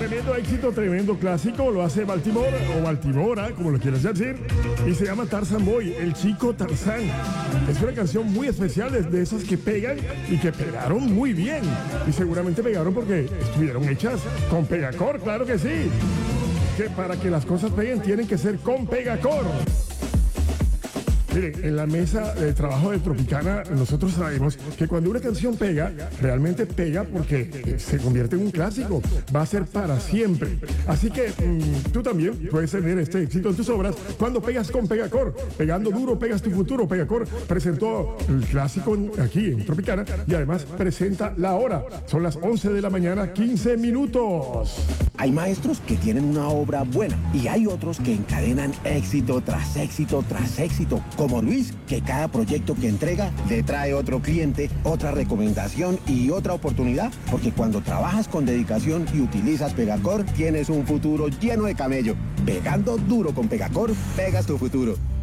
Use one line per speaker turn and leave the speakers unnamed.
Tremendo éxito, tremendo clásico, lo hace Baltimore o Baltimora, como lo quieras decir, y se llama Tarzan Boy, el chico Tarzán. Es una canción muy especial, de esas que pegan y que pegaron muy bien. Y seguramente pegaron porque estuvieron hechas con Pegacor, claro que sí. Que para que las cosas peguen tienen que ser con Pegacor. Miren, en la mesa de trabajo de Tropicana nosotros sabemos que cuando una canción pega, realmente pega porque se convierte en un clásico, va a ser para siempre. Así que tú también puedes tener este éxito en tus obras cuando pegas con Pegacor. Pegando duro, pegas tu futuro. Pegacor presentó el clásico aquí en Tropicana y además presenta la hora. Son las 11 de la mañana, 15 minutos.
Hay maestros que tienen una obra buena y hay otros que encadenan éxito tras éxito tras éxito, como Luis, que cada proyecto que entrega le trae otro cliente, otra recomendación y otra oportunidad, porque cuando trabajas con dedicación y utilizas Pegacor, tienes un futuro lleno de camello. Pegando duro con Pegacor, pegas tu futuro.